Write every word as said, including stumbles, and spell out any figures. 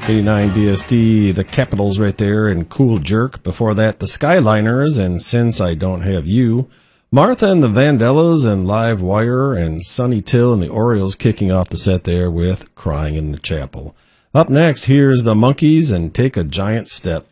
eighty-nine D S D, the Capitals right there, and Cool Jerk. Before that, the Skyliners, and Since I Don't Have You. Martha and the Vandellas, and Live Wire, and Sonny Till and the Orioles kicking off the set there with Crying in the Chapel. Up next, here's the Monkees and Take a Giant Step.